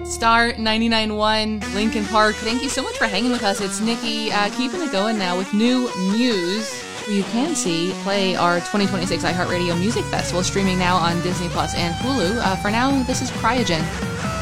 Star 99.1, Lincoln Park. Thank you so much for hanging with us. It's Nikki, keeping it going now with New Muse, who you can see play our 2026 iHeartRadio Music Festival, streaming now on Disney Plus and Hulu. For now, this is Cryogen.